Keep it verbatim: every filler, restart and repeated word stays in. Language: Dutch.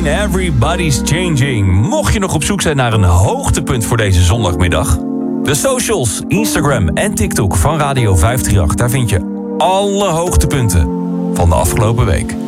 Jane, Everybody's Changing. Mocht je nog op zoek zijn naar een hoogtepunt voor deze zondagmiddag, de socials, Instagram en TikTok van Radio vijf drie acht. Daar vind je alle hoogtepunten van de afgelopen week.